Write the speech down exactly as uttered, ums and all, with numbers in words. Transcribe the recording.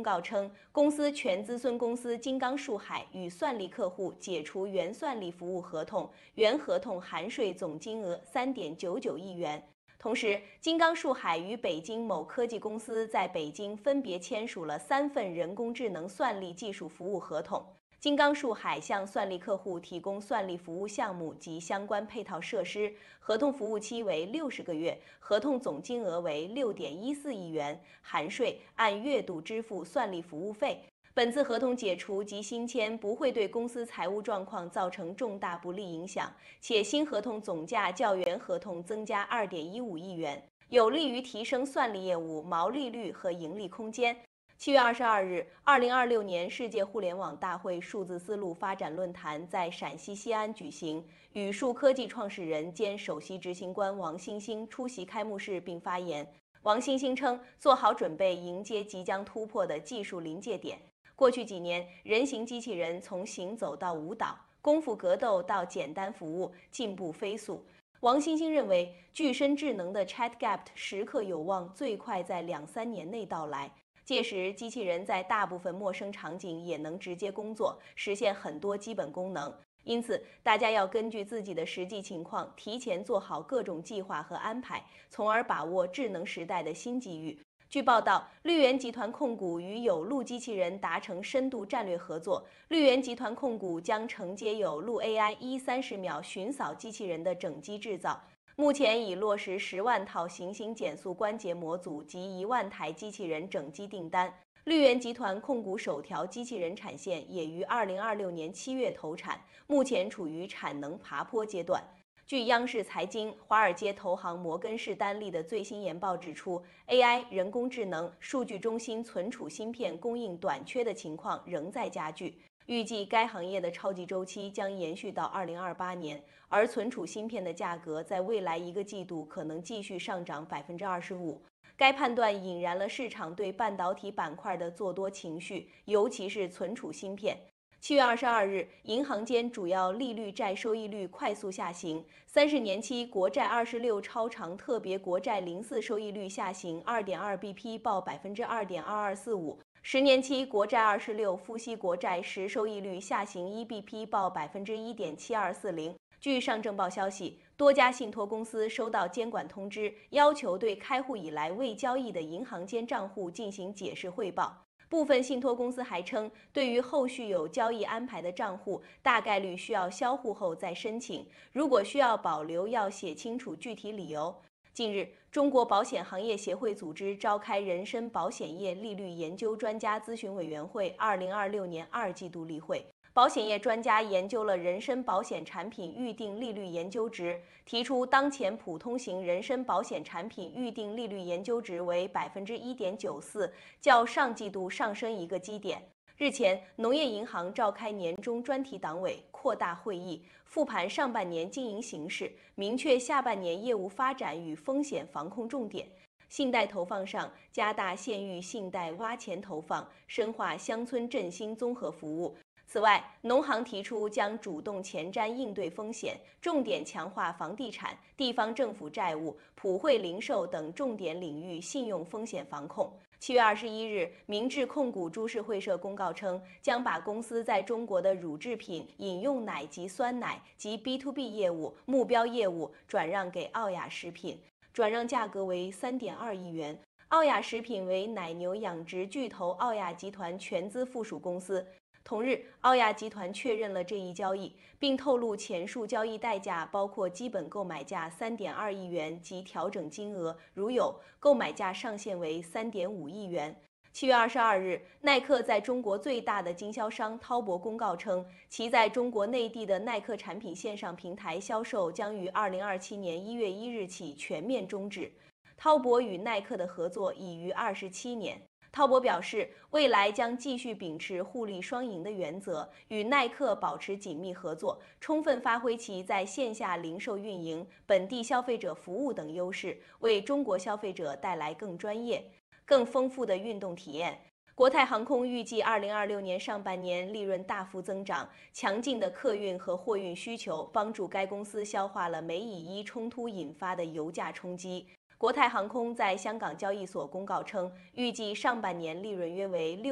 告称，公司全资孙公司金刚树海与算力客户解除原算力服务合同，原合同含税总金额三点九九亿元。同时，金刚树海与北京某科技公司在北京分别签署了三份人工智能算力技术服务合同。金刚树海向算力客户提供算力服务项目及相关配套设施，合同服务期为六十个月，合同总金额为六点一四亿元，含税，按月度支付算力服务费。本次合同解除及新签不会对公司财务状况造成重大不利影响，且新合同总价较原合同增加二点一五亿元，有利于提升算力业务毛利率和盈利空间。七月二十二日，二零二六年世界互联网大会数字丝路发展论坛在陕西西安举行，宇树科技创始人兼首席执行官王兴兴出席开幕式并发言。王兴兴称，做好准备迎接即将突破的技术临界点。过去几年，人形机器人从行走到舞蹈、功夫格斗到简单服务，进步飞速。王兴兴认为，具身智能的 ChatGPT 时刻有望最快在两三年内到来。届时，机器人在大部分陌生场景也能直接工作，实现很多基本功能。因此，大家要根据自己的实际情况，提前做好各种计划和安排，从而把握智能时代的新机遇。据报道，绿源集团控股与有路机器人达成深度战略合作，绿源集团控股将承接有路 A I 一三十秒寻扫机器人的整机制造。目前已落实十万套行星减速关节模组及一万台机器人整机订单。绿源集团控股首条机器人产线也于二零二六年七月投产，目前处于产能爬坡阶段。据央视财经，华尔街投行摩根士丹利的最新研报指出 ，A I、人工智能、数据中心存储芯片供应短缺的情况仍在加剧。预计该行业的超级周期将延续到二零二八年，而存储芯片的价格在未来一个季度可能继续上涨百分之二十五。该判断引燃了市场对半导体板块的做多情绪，尤其是存储芯片。七月二十二日，银行间主要利率债收益率快速下行，三十年期国债二十六超长特别国债零四收益率下行二点二 B P 报百分之二点二二四五。十年期国债二十六付息国债实收益率下行一 B P 报百分之一点七二四零。据上证报消息，多家信托公司收到监管通知，要求对开户以来未交易的银行间账户进行解释汇报。部分信托公司还称，对于后续有交易安排的账户，大概率需要销户后再申请，如果需要保留，要写清楚具体理由。近日，中国保险行业协会组织召开人身保险业利率研究专家咨询委员会二零二六年二季度例会。保险业专家研究了人身保险产品预定利率研究值，提出当前普通型人身保险产品预定利率研究值为百分之一点九四，较上季度上升一个基点。日前，农业银行召开年终专题党委扩大会议，复盘上半年经营形势，明确下半年业务发展与风险防控重点。信贷投放上，加大县域信贷挖钱投放，深化乡村振兴综合服务。此外，农行提出将主动前瞻应对风险，重点强化房地产、地方政府债务、普惠零售等重点领域信用风险防控。七月二十一日，明智控股株式会社公告称，将把公司在中国的乳制品、饮用奶及酸奶及 B to B 业务目标业务转让给奥雅食品，转让价格为三点二亿元。奥雅食品为奶牛养殖巨头奥雅集团全资附属公司。同日，奥雅集团确认了这一交易，并透露前述交易代价包括基本购买价三点二亿元及调整金额，如有，购买价上限为三点五亿元。七月二十二日，耐克在中国最大的经销商滔博公告称，其在中国内地的耐克产品线上平台销售将于二零二七年一月一日起全面终止。滔博与耐克的合作已逾二十七年。滔博表示，未来将继续秉持互利双赢的原则，与耐克保持紧密合作，充分发挥其在线下零售运营、本地消费者服务等优势，为中国消费者带来更专业、更丰富的运动体验。国泰航空预计二零二六年上半年利润大幅增长，强劲的客运和货运需求帮助该公司消化了美以伊冲突引发的油价冲击。国泰航空在香港交易所公告称，预计上半年利润约为六。